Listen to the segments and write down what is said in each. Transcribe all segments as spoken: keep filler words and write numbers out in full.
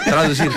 traducir.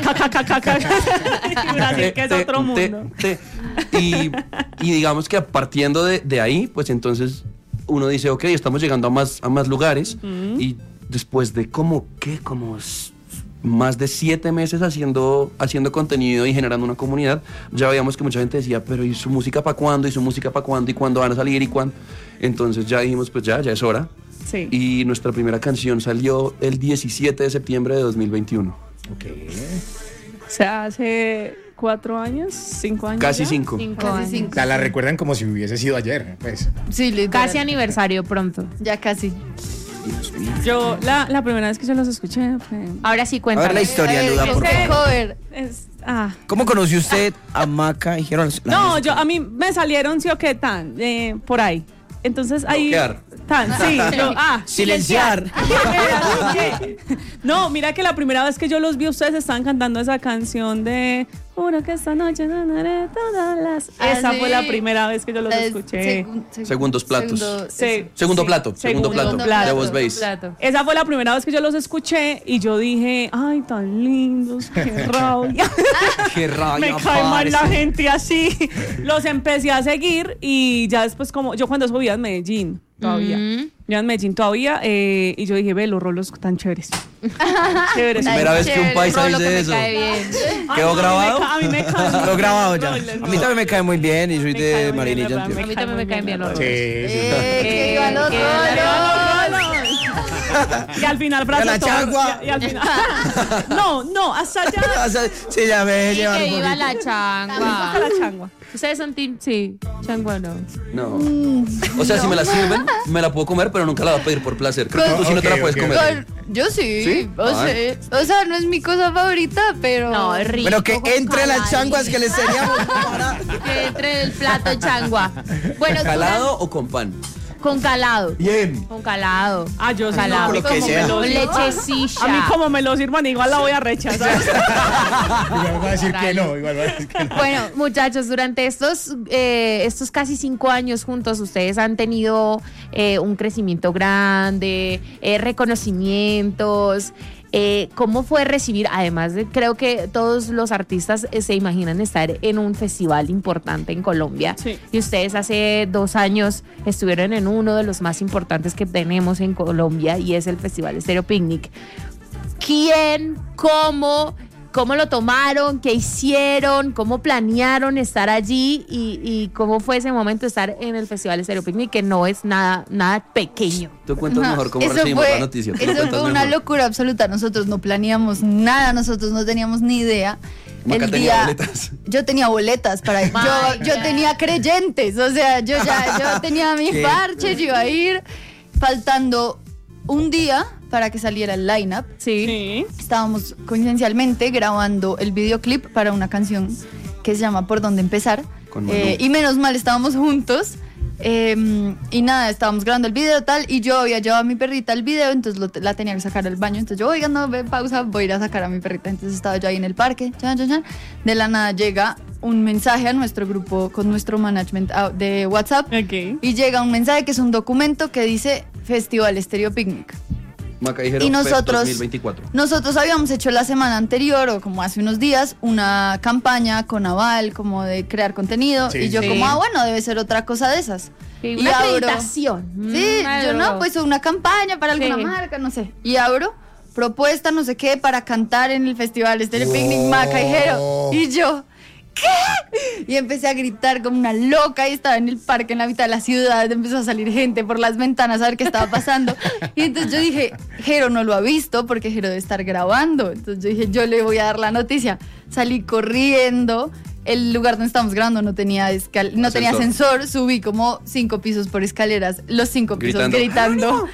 Brasil, que es otro mundo. Te, te. Y, y digamos que partiendo de, de ahí, pues entonces uno dice, ok, estamos llegando a más, a más lugares. Mm. Y después de como, ¿qué? Como más de siete meses haciendo, haciendo contenido y generando una comunidad, ya veíamos que mucha gente decía, pero ¿y su música para cuándo? ¿Y su música para cuándo? ¿Y cuándo van a salir? ¿Y cuándo? Entonces ya dijimos, pues ya, ya es hora. Sí. Y nuestra primera canción salió el diecisiete de septiembre de dos mil veintiuno. Ok. O sea, hace cuatro años, cinco años. Casi ya? cinco. Cinco Casi años. cinco. O sea, la recuerdan como si hubiese sido ayer, pues. Sí, literal. Casi aniversario pronto. Ya casi. Dios mío. Yo, la, la primera vez que yo los escuché fue... Ahora sí A cuéntame. ver la historia, Eh, Luda, es por que favor. cover. Es, ah. ¿Cómo conoció usted a Maca? Dijeron la No, música. yo, a mí me salieron, sí o qué, tan, eh, por ahí. Entonces ahí... Bloquear. Tan, sí, yo, ah. Silenciar. No, mira que la primera vez que yo los vi, ustedes estaban cantando esa canción de Juro que esta noche ganaré todas las... Ah, Esa sí. fue la primera vez que yo los Es escuché. segun- segun- Segundos platos. segundo- Sí. eso. Segundo Sí. plato, segundo, Segundo plato, plato. de Voz Bass. Plato. Esa fue la primera vez que yo los escuché y yo dije, ay, tan lindos, qué rabia. Qué Me rabia, cae mal la parce. gente así. Los empecé a seguir y ya después como, yo cuando eso vivía en Medellín todavía, Mm. vivía en Medellín todavía eh, y yo dije, ve, los rolos tan chéveres. Chéveres. Primera vez que un paisa Rolo que dice me eso. cae bien. ¿Quedó grabado? A mí me cae. Lo grabado ya. Roles, A no. mí también me cae muy bien y soy Me cae de muy Marinilla, bien, Antioquia. A mí también me caen bien los Sí, rolos. sí. Eh, que vivan los que rolos. Y al final, frase la todo- changua. y- y al final. No, no, hasta allá. O sea, sí, ya me dejé Y llevar que un viva poquito. la Hasta changua. la changua. Ustedes son team, sí, changua no. No. O sea, si me la sirven, me la puedo comer, pero nunca la voy a pedir por placer. Creo que tú sí no te la Ok, puedes ok. comer. Con- yo sí, ¿Sí? o, Ah. sea, o sea, no es mi cosa favorita, pero... No, es rico. Bueno, que con entre las caladito. changuas que les teníamos para... Que entre el plato de changua. Bueno, ¿Calado o con pan? con calado. Bien. Con calado. Ah, yo sí, Calado. no, Lo que como sea. me lo Con sirvan. lechecilla. A mí como me lo sirvan, igual la voy a rechazar. Igual va a decir que no, igual va a decir que no. Bueno, muchachos, durante estos, eh, estos casi cinco años juntos, ustedes han tenido eh, un crecimiento grande, eh, reconocimientos. Eh, ¿Cómo fue recibir? Además, de, creo que todos los artistas eh, se imaginan estar en un festival importante en Colombia. Sí. Y ustedes hace dos años estuvieron en uno de los más importantes que tenemos en Colombia y es el Festival Estéreo Picnic. ¿Quién, cómo, cómo lo tomaron, qué hicieron, cómo planearon estar allí y, y cómo fue ese momento de estar en el Festival Estéreo Picnic, que no es nada, nada pequeño? Tú cuentas No, mejor cómo eso recibimos fue- la noticia. Tú lo Eso fue cuentas una mejor. locura absoluta. Nosotros no planeamos nada, nosotros no teníamos ni idea. Maca El tenía día, boletas. yo tenía boletas para ir. My Yo, yo God. tenía creyentes, o sea, yo ya yo tenía mis ¿Qué? parches, yo iba a ir faltando un día para que saliera el lineup. Sí. Sí. Estábamos coincidencialmente grabando el videoclip para una canción que se llama Por dónde empezar. Con Malú. Eh, y menos mal estábamos juntos. eh, y nada, estábamos grabando el video tal. Y yo había llevado a mi perrita al video, entonces lo- la tenía que sacar al baño. Entonces yo, oigan, no, ve, pausa, voy a ir a sacar a mi perrita. Entonces estaba yo ahí en el parque. Chan, chan, chan. De la nada llega un mensaje a nuestro grupo con nuestro management ah, de WhatsApp. Ok. Y llega un mensaje que es un documento que dice Festival Estéreo Picnic. Maca dijeron Y nosotros- dos mil veinticuatro. Nosotros habíamos hecho la semana anterior o como hace unos días una campaña con Aval como de crear contenido Sí, y yo sí. como, ah, bueno, debe ser otra cosa de esas. Sí, Y una abro- acreditación. Sí, Mm, yo no, algo. pues una campaña para alguna Sí. marca, no sé. Y abro propuesta, no sé qué, para cantar en el festival Estéreo Picnic Maca y Jero. Y yo, ¿qué? Y empecé a gritar como una loca y estaba en el parque en la mitad de la ciudad, empezó a salir gente por las ventanas a ver qué estaba pasando. Y entonces yo dije, Jero no lo ha visto porque Jero debe estar grabando. Entonces yo dije, yo le voy a dar la noticia. Salí corriendo. El lugar donde estábamos grabando no tenía escal no tenía Ascensor. ascensor, subí como cinco pisos por escaleras, los cinco pisos Gritando. gritando.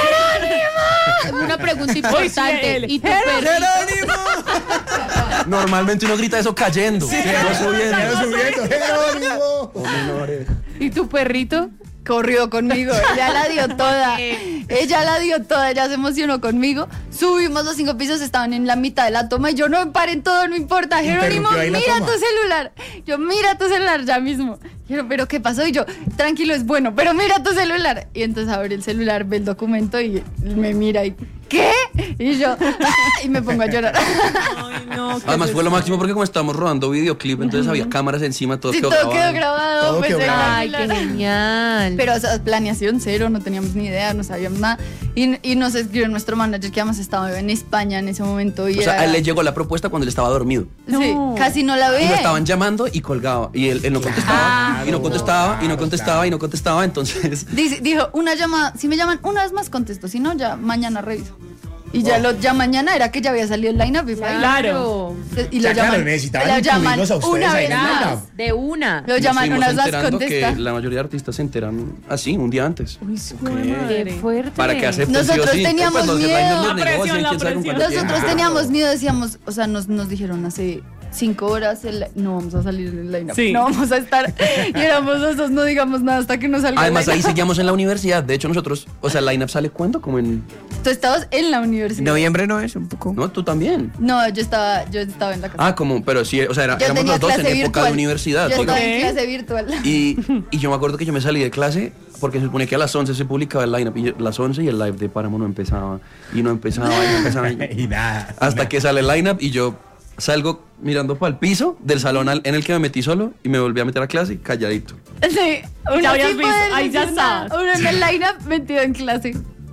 Una pregunta importante. él. ¿Y tu perrito? Normalmente uno grita eso cayendo. No subiendo. Pero subiendo, Jerónimo. O menores. ¿Y tu perrito? corrió conmigo, ella la dio toda, ella la dio toda, ella se emocionó conmigo, subimos los cinco pisos, estaban en la mitad de la toma y yo, no, paren todo, no importa, Jerónimo, Interrumpió ahí la mira toma. tu celular, yo, mira tu celular ya mismo, yo, pero ¿qué pasó? Y yo, tranquilo, es bueno, pero mira tu celular, y entonces abre el celular, ve el documento y me mira y, ¿qué? Y yo, y me pongo a llorar. Ay, no. qué Además fue lo desastre. máximo porque como estábamos rodando videoclip, entonces había cámaras encima, todo Sí, quedó todo quedó grabado. grabado, Todo pues quedó en el grabado. Ay, qué celular. genial. Pero, o sea, planeación cero, no teníamos ni idea, no sabíamos nada. Y, y nos escribió nuestro manager, que además estaba en España en ese momento. Y O sea, era- a él le llegó la propuesta cuando él estaba dormido. Sí, No. casi no la ve. Y lo estaban llamando y colgaba. Y él, él no contestaba. y no contestaba, y no claro, contestaba, y no contestaba. Entonces, Dice- dijo, una llamada, si me llaman una vez más contesto, si no, ya mañana reviso. Y ya, lo, ya mañana era que ya había salido el line-up y fue ahí. Claro. Y O lo sea, claro, llaman, necesitaban lo llaman incluirlos a ustedes una ahí vez en el más. line-up. De una. Lo nos llaman fuimos unas más, enterando contesta. que la mayoría de artistas se enteran así, un día antes. Uy, su Ok. madre. Qué fuerte. Para que acepten sí o Nosotros sí. teníamos Pues los miedo. headliners los La presión, negocian, la quién sabe con presión. cuánto Nosotros tiempo. teníamos miedo, decíamos, o sea, nos, nos dijeron hace cinco horas, el- no vamos a salir en el line-up, Sí. no vamos a estar. Y éramos los dos, no digamos nada hasta que nos salga Además, el ahí line-up. seguíamos en la universidad. De hecho, nosotros, o sea, el line-up sale ¿cuándo? Como en. Tú estabas en la universidad. Noviembre no es un poco. No, tú también. No, yo estaba, yo estaba en la casa. Ah, como, pero sí, o sea, era- yo éramos tenía los dos en clase época virtual. de universidad. Yo porque- estaba en Ok. clase virtual. Y, y yo me acuerdo que yo me salí de clase porque se supone que a las once se publicaba el line-up. Y yo- las once y el live de Páramo no empezaba. Y no empezaba, y no empezaba. y- Y nada. hasta que sale el line-up y yo salgo mirando para el piso del salón al- en el que me metí solo y me volví a meter a clase calladito. Sí, uno Ya habías sí visto, puede ahí ya decir nada. estabas. Uno en el line-up metido en clase.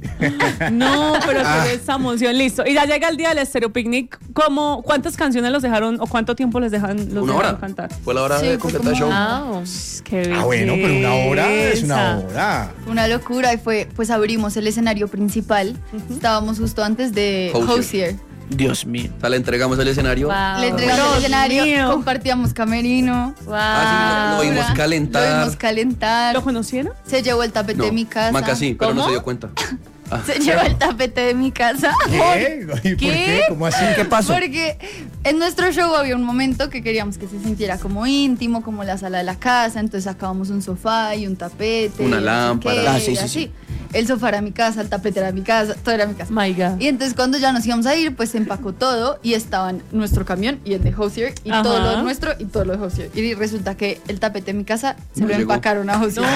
No, pero Ah. con esa emoción, listo. Y ya llega el día del Estéreo Picnic. ¿Cómo, ¿Cuántas canciones los dejaron o cuánto tiempo les dejan, los Una dejaron hora. cantar? Fue la hora Sí, de fue completar el show. como- Wow. Qué Ah, bueno, pero una hora es una belleza. hora. Una locura y fue, pues abrimos el escenario principal. Estábamos justo antes de Hozier. Hozier. Dios mío. O sea, le entregamos el escenario. Wow. Le entregamos Dios el escenario, mío. compartíamos camerino. Wow. Ah, sí, lo vimos calentar. Lo vimos calentar. ¿Lo conocieron? Se llevó el tapete No, de mi casa. Maca sí, pero no ¿Cómo? se dio cuenta. Ah. Se llevó el tapete de mi casa. ¿Qué? ¿Y por ¿Qué? qué? ¿Cómo así? ¿Qué pasó? Porque en nuestro show había un momento que queríamos que se sintiera como íntimo, como la sala de la casa, entonces sacábamos un sofá y un tapete. Una y no sé lámpara. qué, Ah, sí, y sí, así. sí. El sofá era mi casa, el tapete era mi casa, todo era mi casa. My God. Y entonces cuando ya nos íbamos a ir, pues se empacó todo y estaban nuestro camión y el de Hozier y Ajá. todo lo nuestro y todo lo de Hozier. Y resulta que el tapete de mi casa se No lo llegó. empacaron a Hozier.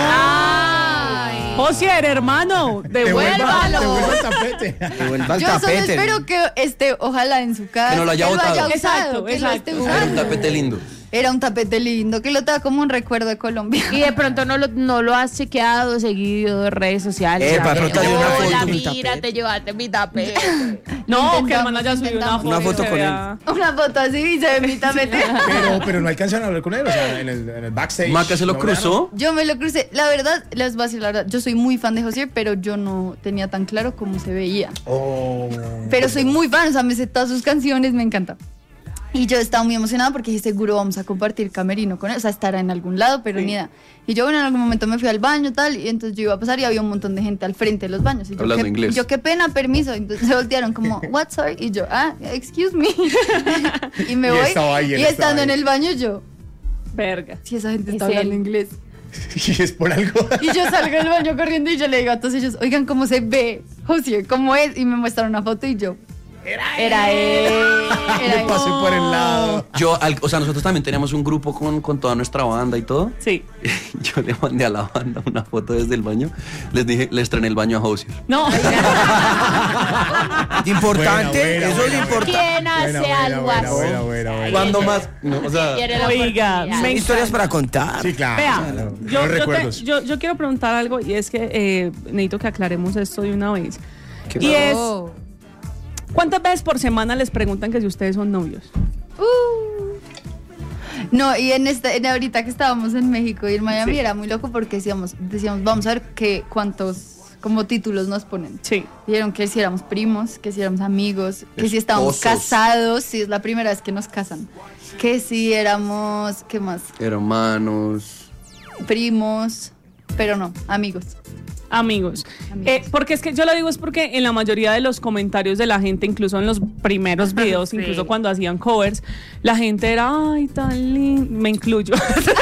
Ay. Josier, hermano, devuélvalo. Devuelva el tapete. Devuelva el Yo solo tapete. espero que esté, ojalá en su casa. Que no lo haya botado. usado, Exacto, que lo esté exacto. Era un usando. tapete lindo. Era un tapete lindo, que lo tenga como un recuerdo de Colombia. Y de pronto no lo, no lo has chequeado, seguido en redes sociales. Epa, Que, pronto hay una hola, foto de mi mira, tapete. te llevaste mi tapete. No, Intentamos, que hermana ya subió una intentamos. foto. Una foto y se con él. vea. Una foto así y se ve mi tapete. Pero, pero no alcanzan a hablar con él, o sea, en el, en el backstage. Maca se lo ¿no cruzó. Yo me lo crucé. La verdad, les voy a decir la verdad. Yo soy muy fan de Josier, pero yo no tenía tan claro cómo se veía. Oh. Pero soy muy fan, o sea, me sé todas sus canciones, me encanta. Y yo estaba muy emocionada porque dije, seguro vamos a compartir camerino con él, o sea, estará en algún lado, pero ni idea. Y yo, bueno, en algún momento me fui al baño tal, y entonces yo iba a pasar y había un montón de gente al frente de los baños. Y yo, Hablando qué, inglés. yo, qué pena, permiso. Entonces se voltearon como, what, sorry? Y yo, ah, excuse me. y me Y voy. estaba ahí, él y estaba estando en ahí. el baño, yo, Verga. si esa gente Es está hablando él. inglés. Y es por algo. Y yo salgo del baño corriendo y yo le digo a todos ellos, oigan, ¿cómo se ve Josier? ¿Cómo es? Y me muestran una foto y yo, era él. Era Le él. pasé por el lado. Yo, al- o sea, nosotros también teníamos un grupo con, con toda nuestra banda y todo. Sí. Yo le mandé a la banda una foto desde el baño. Les dije, les estrené el baño a Hozier. No. Importante, Buena, buena, eso es buena, lo importante. ¿Quién hace Buena, buena, algo buena, así? buena, buena, buena. ¿Cuándo más? No, o sea, Quiere la Oiga, oportunidad. me Historias para contar. Sí, claro. Vea, claro. yo, Los yo, te- recuerdos. yo- yo quiero preguntar algo y es que eh, necesito que aclaremos esto de una vez. ¿Qué Y es, Oh. ¿cuántas veces por semana les preguntan que si ustedes son novios? Uh. No, y en esta, en ahorita que estábamos en México y en Miami Sí. era muy loco porque decíamos, decíamos, vamos a ver qué, cuántos como títulos nos ponen. Sí. Dijeron que si éramos primos, que si éramos amigos, que si estábamos Esposos. casados, si es la primera vez que nos casan. Que si éramos, ¿qué más? hermanos. Primos. pero no, amigos. Amigos. Amigos. Eh, porque es que yo lo digo es porque en la mayoría de los comentarios de la gente, incluso en los primeros videos, Sí. incluso cuando hacían covers, la gente era, ay, tan lindo. Me incluyo.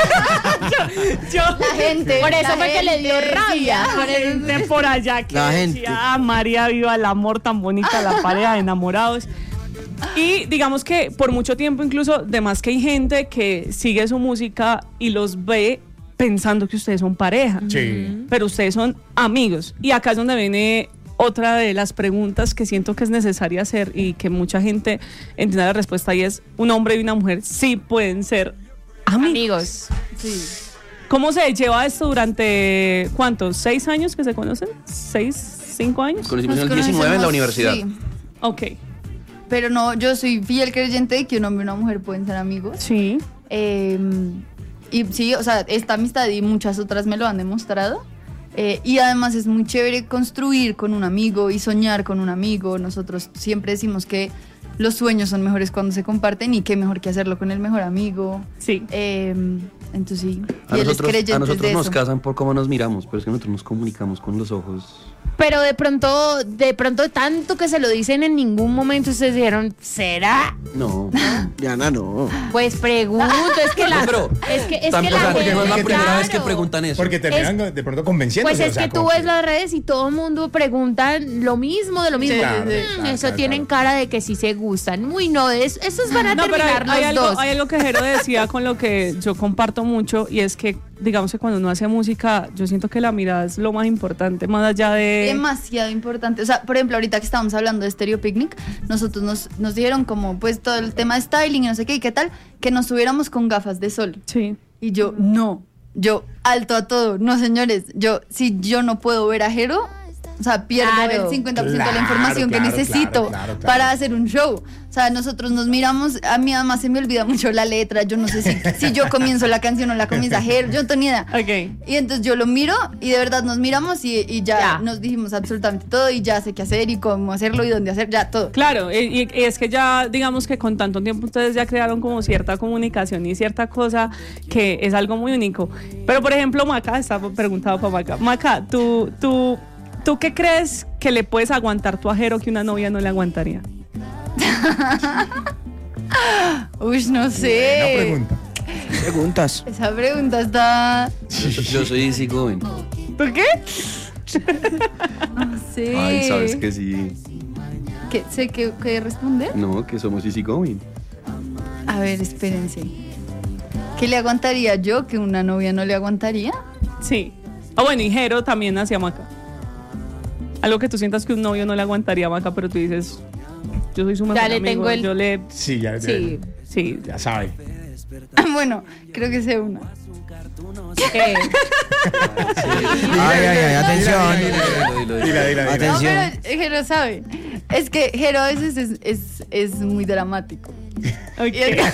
yo, yo- La gente. Por eso la fue que le dio gente rabia. decía, la gente por allá que La decía, gente. ah, María, viva el amor tan bonita, la pareja de enamorados. Y digamos que por mucho tiempo incluso, de más que hay gente que sigue su música y los ve pensando que ustedes son pareja. Sí. Pero ustedes son amigos. Y acá es donde viene otra de las preguntas que siento que es necesaria hacer y que mucha gente entiende la respuesta, y es, ¿un hombre y una mujer sí pueden ser amigos? Amigos. ¿Cómo se lleva esto durante, cuántos, seis años que se conocen? ¿Seis, cinco años? Conocimos en Nos el diecinueve en la conocemos, universidad. sí. Ok, Pero no, yo soy fiel creyente de que un hombre y una mujer pueden ser amigos. sí. Eh, y sí, o sea, esta amistad y muchas otras me lo han demostrado. Eh, y además es muy chévere construir con un amigo y soñar con un amigo. Nosotros siempre decimos que los sueños son mejores cuando se comparten, y qué mejor que hacerlo con el mejor amigo. Sí. Eh, entonces sí, A fieles nosotros, creyentes a nosotros de nos eso. casan por cómo nos miramos, pero es que nosotros nos comunicamos con los ojos. Pero de pronto, de pronto tanto que se lo dicen, en ningún momento ustedes dijeron, ¿será? No. Diana, no. Pues pregunto, es que la, No, pero es que, es Tan- que o la sea, porque gente, no es la primera claro. vez que preguntan eso. Porque terminan de pronto convenciéndose. Pues es o sea, que tú como ves las redes y todo el mundo pregunta lo mismo, de lo mismo. Claro, Mm, claro, eso claro, tienen claro. cara de que sí se gustan. Uy, no, es, esos van a No, pero hay, terminar hay los algo, dos. hay algo que Jero decía con lo que yo comparto mucho, y es que, digamos que cuando uno hace música, yo siento que la mirada es lo más importante, más allá de... Demasiado importante. O sea, por ejemplo, ahorita que estábamos hablando de Stereo Picnic, nosotros nos, nos dijeron como, pues, todo el tema de styling y no sé qué, y qué tal, que nos subiéramos con gafas de sol. Sí. Y yo, no. Yo, alto a todo. No, señores. Yo, si yo no puedo ver a Jero, o sea, pierdo Claro. el cincuenta por ciento de la Claro, información claro, que necesito claro, claro, claro. para hacer un show. O sea, nosotros nos miramos, a mí además se me olvida mucho la letra. Yo no sé si, si yo comienzo la canción o la comienza Jero. Yo no tengo ni idea. Ok. Y entonces yo lo miro y de verdad nos miramos y, y ya, Ya. nos dijimos absolutamente todo, y ya sé qué hacer y cómo hacerlo y dónde hacer, ya todo. Claro, y, y- y es que ya, digamos que con tanto tiempo ustedes ya crearon como cierta comunicación y cierta cosa que es algo muy único. Pero, por ejemplo, Maca, está preguntado para Maca. Maca, ¿tú, tú, ¿tú qué crees que le puedes aguantar tu a Jero que una novia no le aguantaría? Uy, no sé. Buena pregunta. Preguntas. Esa pregunta está... Yo, yo soy easy going. ¿Tú qué? No sé. Ay, sabes que sí. ¿Qué, sé qué, qué responder? No, que somos easy going. A ver, espérense. ¿Qué le aguantaría yo que una novia no le aguantaría? Sí. Ah, bueno, y Jero también hacia Maca. Algo que tú sientas que un novio no le aguantaría a Maca, pero tú dices, yo soy su mejor Ya le amigo, tengo el- yo le... Sí, ya, Sí. Sí. ya sabe. Bueno, creo que sé una. Eh, Ay, ay, ay, atención. Dilo, dilo, dilo. Dila, dila, dila. No, Atención. pero Jero sabe. Es que Jero a veces es, es, es muy dramático. Ok. Y entonces,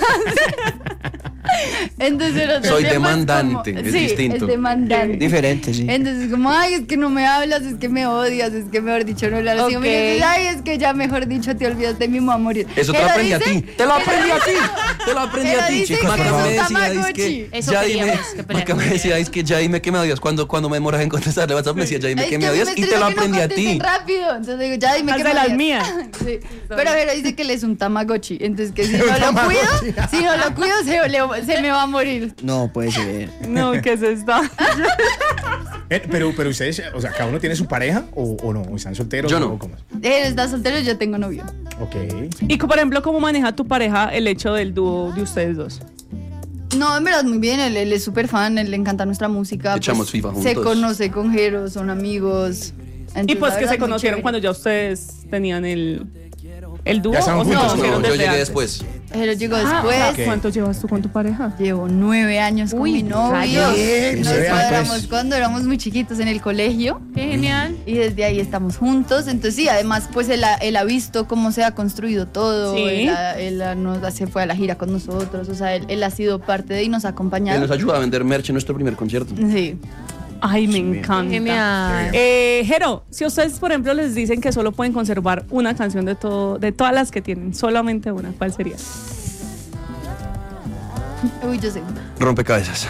entonces nosotros Soy hacemos demandante, como- es sí, distinto. Es demandante. Diferente, sí. Entonces, como, ay, es que no me hablas, es que me odias, es que mejor dicho no hablas. Ok. Ay, es que ya mejor dicho te olvidas de mí, me voy a morir. Eso te Jero lo aprendí a dice- ti. Te lo aprendí a ti. Te lo aprendí Pero a ti, dice chicos. que Maca es me un decía, es Tamagotchi. que Eso ya queríamos, dime. que pelear Maca me con decía, es que ya dime que me odias. Cuando, cuando me demoras en contestarle WhatsApp, me decía, ya dime Es que me a mí odias. me Y te estresa lo que no aprendí a contesten ti. rápido. Entonces digo, ya dime Haz que de me las odias. mías. Sí. Pero Jero dice que él es un Tamagotchi. Entonces, que si no lo cuido, si no lo cuido, se, le- se me va a morir. No puede ser. No, ¿qué es esto? Eh, pero, pero ustedes, o sea, ¿cada uno tiene su pareja o, o no? ¿O están solteros? Yo no. o cómo es? Él está soltero, yo tengo novio. Ok. Y, por ejemplo, ¿cómo maneja tu pareja el hecho del dúo de ustedes dos? No, en verdad, muy bien. Él, él es súper fan, él le encanta nuestra música. Echamos FIFA juntos. Se conoce con Jero, son amigos. Entonces, Y pues la que verdad, se muy conocieron chévere. cuando ya ustedes tenían el, el dúo. Ya estaban ¿O se juntos, conocieron No, yo desde llegué antes? después. Jero llegó Ah, después. ok. ¿Cuánto llevas tú con tu pareja? Llevo nueve años con Uy, mi novio. rayos. Bien, Nos nueve años. cuadramos cuando éramos muy chiquitos en el colegio. qué genial. Y desde ahí estamos juntos. Entonces, sí, además, pues él ha, él ha visto cómo se ha construido todo. Sí. Él, ha- él ha- nos, se fue a la gira con nosotros. O sea, él, él ha sido parte de y nos ha Él acompañado. nos ayuda a vender merch en nuestro primer concierto. Sí. Ay, me bien. encanta. Genial. Eh, Jero, si ustedes, por ejemplo, les dicen que solo pueden conservar una canción de todo, de todas las que tienen, solamente una, ¿cuál sería? Uy, yo sé. Rompecabezas.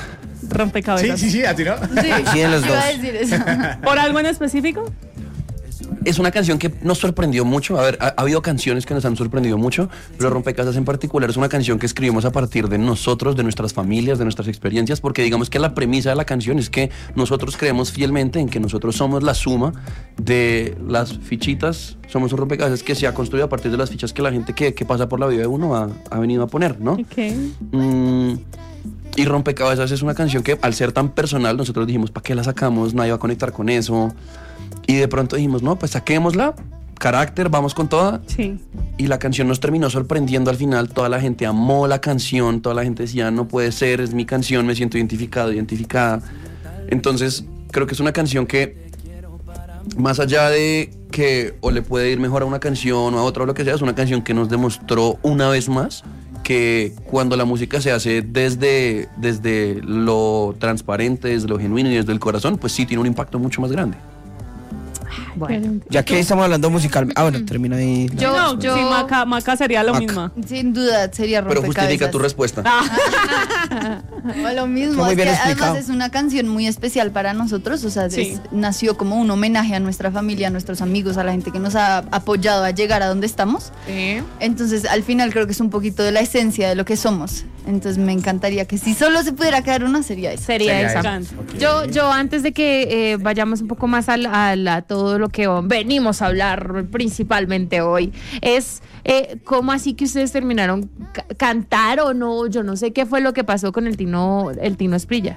Rompecabezas. Sí, sí, sí, a ti no. Sí, Sí, en los iba a dos. decir eso. ¿Por algo en específico? Es una canción que nos sorprendió mucho. A ver, ha, ha habido canciones que nos han sorprendido mucho, pero Rompecabezas en particular es una canción que escribimos a partir de nosotros, de nuestras familias, de nuestras experiencias, porque digamos que la premisa de la canción es que nosotros creemos fielmente en que nosotros somos la suma de las fichitas, somos un rompecabezas que se ha construido a partir de las fichas que la gente que, que pasa por la vida de uno ha, ha venido a poner, ¿no? Ok. Mm, y Rompecabezas es una canción que al ser tan personal nosotros dijimos, ¿para qué la sacamos? Nadie va a conectar con eso. Y de pronto dijimos, no, pues saquémosla, carácter, vamos con toda. Sí. Y la canción nos terminó sorprendiendo al final. Toda la gente amó la canción, toda la gente decía, no puede ser, es mi canción, me siento identificado, identificada. Entonces, creo que es una canción que, más allá de que o le puede ir mejor a una canción o a otra o lo que sea, es una canción que nos demostró una vez más que cuando la música se hace desde, desde lo transparente, desde lo genuino y desde el corazón, pues sí tiene un impacto mucho más grande. Bueno, Ya que estamos hablando musical. Ah, bueno, termina ahí. Yo, no, yo, sí, Maca, Maca sería lo Maca. mismo. sin duda sería Pero Rompecabezas. justifica tu respuesta. O lo mismo, Fue muy es bien que explicado. además es una canción muy especial para nosotros, o sea, Sí. es- nació como un homenaje a nuestra familia, a nuestros amigos, a la gente que nos ha apoyado a llegar a donde estamos. Entonces, al final creo que es un poquito de la esencia de lo que somos. Entonces, me encantaría que si solo se pudiera quedar una, sería esa. sería Sería esa. esa. Ok. Yo, yo antes de que eh, vayamos un poco más al- a, la- todo lo que venimos a hablar principalmente hoy, es eh, cómo así que ustedes terminaron, ca- cantaron o yo no sé qué fue lo que pasó con el Tino, el Tino Esprilla.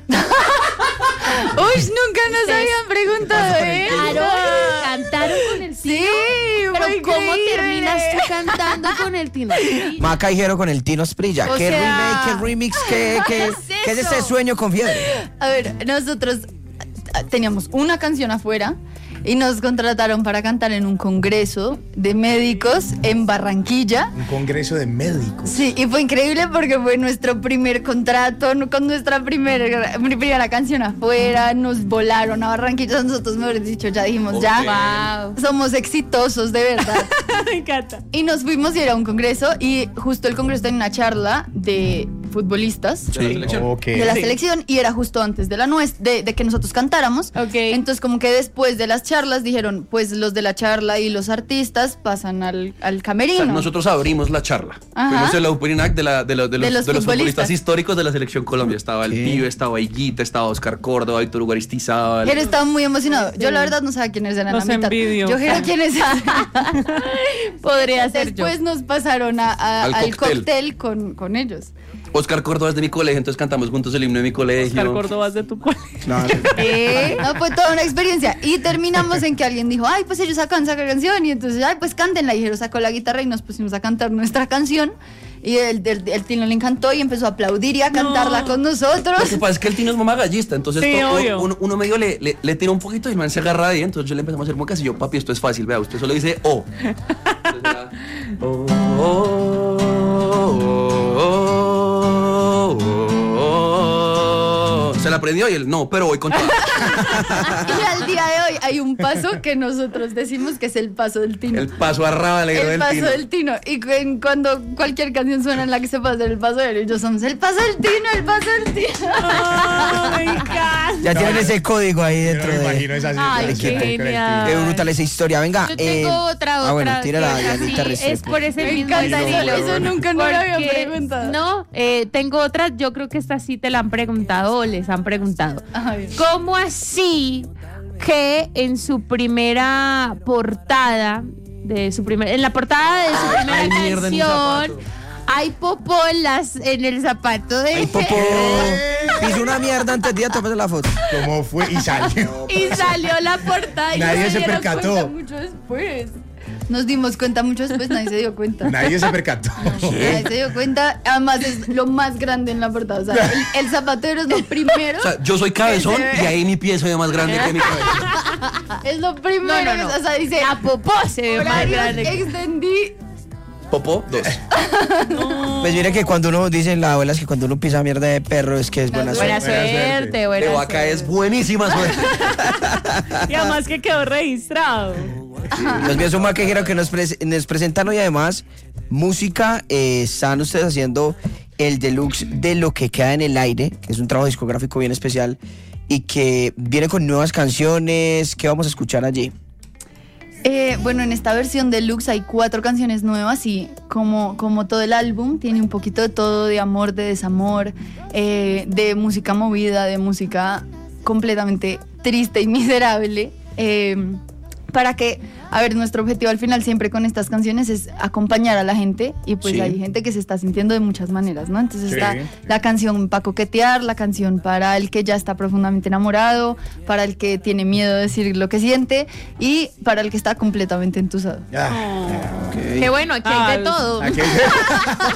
Uy, nunca nos habían preguntado eso. Cantaron, cantaron con el Tino. Sí, Pero fue ¿cómo increíble. terminas tú cantando con el Tino Esprilla? Maca y Jero con el Tino Esprilla. O ¿Qué sea, remake, qué remix, qué, qué, ¿qué es qué es ese eso? sueño con fiebre? A ver, nosotros ah, teníamos una canción afuera y nos contrataron para cantar en un congreso de médicos en Barranquilla. Un congreso de médicos. Sí, y fue increíble porque fue nuestro primer contrato no- con nuestra primer, primera canción afuera. Nos volaron a Barranquilla. Nosotros, mejor dicho, ya dijimos, ya somos exitosos de verdad. Me encanta. Y nos fuimos y era un congreso y justo el congreso tenía una charla de futbolistas De la selección. Ok. de la Sí. selección y era justo antes de la nues- de, de que nosotros cantáramos. Ok. Entonces como que después de las charlas dijeron, pues los de la charla y los artistas pasan al, al O camerino. sea, nosotros abrimos la charla. Ajá. Fuimos el opening act de, la, de, los, de, los, De los de los futbolistas futbolistas. históricos de la selección Colombia. Estaba el ¿Qué? Pibe, estaba Higuita, estaba Oscar Córdoba, Víctor Hugo Aristizábal. Jero estaba muy emocionado. Yo la verdad no sabía quiénes eran Los la mitad. envidio. Yo Jero quiénes eran. Podría ser yo. Después nos pasaron a- a- Al al, cóctel. cóctel con, con ellos. Oscar Córdoba es de mi colegio, entonces cantamos juntos el himno de mi colegio. Oscar Córdoba es de tu colegio. Claro. ¿Eh? No, fue toda una experiencia. Y terminamos en que alguien dijo, ay, pues ellos sacan esa canción. Y entonces, ay, pues cántenla. Y Jero sacó la guitarra y nos pusimos a cantar nuestra canción. Y el, el, el Tino le encantó y empezó a aplaudir y a cantarla con nosotros. Lo que pasa es que el Tino es mamá gallista, entonces Sí, to- obvio. uno, uno medio le, le, le tira un poquito y el man se agarra ahí, entonces yo le empezamos a hacer muecas y yo, papi, esto es fácil, vea, usted solo dice O. Entonces era, "Oh, oh, oh, oh, oh, oh". Se la aprendió y él, no, pero voy con toda. Y al día de hoy hay un paso que nosotros decimos que es el paso del Tino. El paso a Rabalegro El del paso Tino. del Tino. Y cu- en- cuando cualquier canción suena en la que se pasa el paso de él, ellos somos el paso del Tino, el paso del Tino. Oh, me encanta. Ya No, tienen yo- ese código ahí Yo no dentro me de. imagino esa Ay, situación qué con el genial. Tino. Qué brutal esa historia. Venga. Yo tengo eh, otra, otra. Ah, bueno, tírala, que es Dianita así, Restrepo. Es por ese Me mismo encanta estilo. eso, eso nunca no lo había Porque, preguntado. No, eh, tengo otra, yo creo que esta sí te la han preguntado o les han preguntado. A ver. ¿Cómo así que en su primera portada, de su primer, en la portada de su Ay, primera ay, mierda, en mi canción, zapato. hay popó en, las, en el zapato de Ay, Popo. Hizo una mierda antes de ir a tomarse la foto. ¿Cómo fue? Y salió. y salió la portada y Nadie no se dieron percató. cuenta. Mucho después. Nos dimos cuenta mucho después, nadie se dio cuenta. Nadie se percató. Nadie se dio cuenta. Además, es lo más grande en la portada. O sea, el, el zapatero es lo primero. O sea, yo soy cabezón Que se ve. y ahí mi pie se ve más grande que mi cabeza. Es lo primero. No, no, no. que- O sea, dice. La popó se ve más horarios grande. extendí. Popó, dos. Pues mire que cuando uno dice la abuela es que cuando uno pisa mierda de perro es que es buena Buena suerte. Buena suerte. suerte, De buena vaca suerte. es buenísima suerte. Y además que quedó registrado. Los míos son maquejeros que nos, pres- nos presentan hoy además música. Eh, están ustedes haciendo el deluxe de Lo que queda en el aire, que es un trabajo discográfico bien especial y que viene con nuevas canciones. ¿Qué vamos a escuchar allí? Eh, bueno, en esta versión deluxe hay cuatro canciones nuevas y como, como todo el álbum tiene un poquito de todo, de amor, de desamor, eh, de música movida, de música completamente triste y miserable. Eh, para que, a ver, nuestro objetivo al final siempre con estas canciones es acompañar a la gente y pues Sí. hay gente que se está sintiendo de muchas maneras, ¿no? Entonces Sí. está la canción para coquetear, la canción para el que ya está profundamente enamorado, para el que tiene miedo de decir lo que siente y para el que está completamente entusado. Ah, Oh. ok. Qué bueno, aquí hay de Ah, todo. Aquí-